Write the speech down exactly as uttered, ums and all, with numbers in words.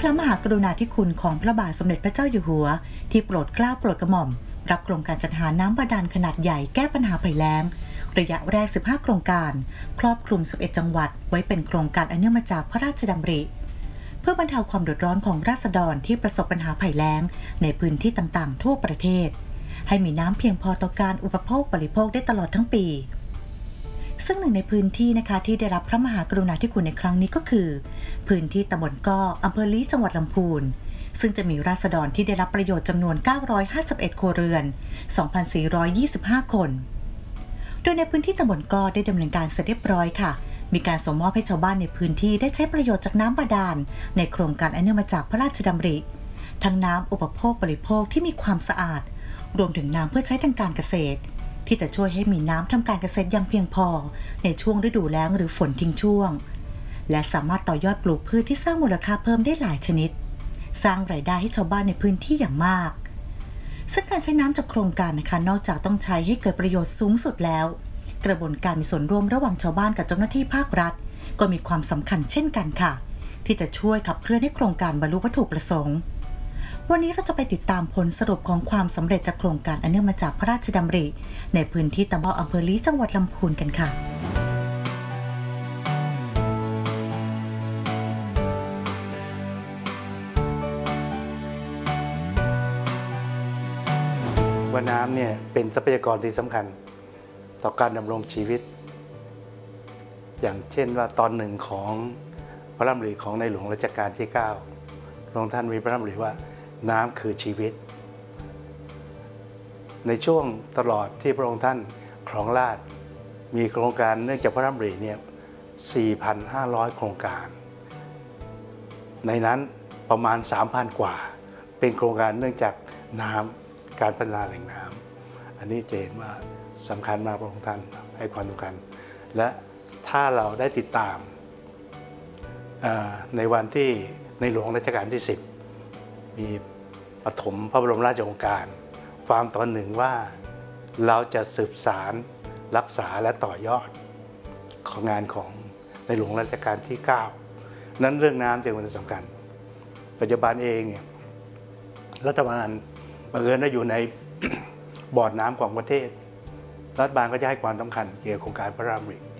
พระมหากรุณาธิคุณของพระบาทสมเด็จพระเจ้าอยู่หัวที่โปรดเกล้าโปรดกระหม่อมรับโครงการจัดหาน้ำบาดาลขนาดใหญ่แก้ปัญหาภัยแล้งระยะแรกสิบห้าโครงการครอบคลุมสิบเอ็ดจังหวัดไว้เป็นโครงการอันเนื่องมาจากพระราชดำริเพื่อบรรเทาความเดือดร้อนของราษฎรที่ประสบปัญหาภัยแล้งในพื้นที่ต่างๆทั่วประเทศให้มีน้ำเพียงพอต่อการอุปโภคบริโภคได้ตลอดทั้งปีซึ่งหนึ่งในพื้นที่นะคะที่ได้รับพระมหากรุณาธิคุณในครั้งนี้ก็คือพื้นที่ตำบลก้ออำเภอลี้จังหวัดลำพูนซึ่งจะมีราษฎรที่ได้รับประโยชน์จำนวนเก้าร้อยห้าสิบเอ็ดครัวเรือน สองพันสี่ร้อยยี่สิบห้า คนโดยในพื้นที่ตำบลก้อได้ดำเนินการเสร็จเรียบร้อยค่ะมีการส่งมอบให้ชาวบ้านในพื้นที่ได้ใช้ประโยชน์จากน้ำบาดาลในโครงการอันเนื่องมาจากพระราชดำริทั้งน้ำอุปโภคบริโภคที่มีความสะอาดรวมถึงน้ำเพื่อใช้ทางการเกษตรที่จะช่วยให้มีน้ำทำการเกษตรอย่างเพียงพอในช่วงฤดูแล้งหรือฝนทิ้งช่วงและสามารถต่อยอดปลูกพืชที่สร้างมูลค่าเพิ่มได้หลายชนิดสร้างรายได้ให้ชาวบ้านในพื้นที่อย่างมากซึ่งการใช้น้ำจากโครงการนะคะนอกจากต้องใช้ให้เกิดประโยชน์สูงสุดแล้วกระบวนการมีส่วนร่วมระหว่างชาวบ้านกับเจ้าหน้าที่ภาครัฐก็มีความสำคัญเช่นกันค่ะที่จะช่วยขับเคลื่อนให้โครงการบรรลุวัตถุประสงค์วันนี้เราจะไปติดตามผลสรุปของความสำเร็จจากโครงการอันเนื่องมาจากพระราชดำริในพื้นที่ตำบลอำเภอลี้จังหวัดลำพูนกันค่ะว่าน้ำเนี่ยเป็นทรัพยากรที่สำคัญต่อการดำรงชีวิตอย่างเช่นว่าตอนหนึ่งของพระราชดำริของในหลวงรัชกาลที่เก้าพระองค์ท่านมีพระราชดำริว่าน้ำคือชีวิตในช่วงตลอดที่พระองค์ท่านครองราชย์มีโครงการเนื่องจากพระราชดำริเนี่ย สี่พันห้าร้อย โครงการในนั้นประมาณ สามพัน กว่าเป็นโครงการเนื่องจากน้ำการพัฒนาแหล่งน้ำอันนี้จะเห็นว่าสำคัญมากพระองค์ท่านให้ความสำคัญและถ้าเราได้ติดตามในวันที่ในหลวงรัชกาลที่สิบมีปฐมพระบรมราชโองการความตอนหนึ่งว่าเราจะสืบสารรักษาและต่อยอดของงานของในหลวงรัชกาลที่เก้านั้นเรื่องน้ำจึงเป็นสำคัญปัจจุบันเองเนี่ยรัฐบาลบังเอิญได้อยู่ใน บอร์ดน้ำของประเทศรัฐบาลก็จะให้ความสำคัญเกี่ยวกับโครงการพระราชดำริ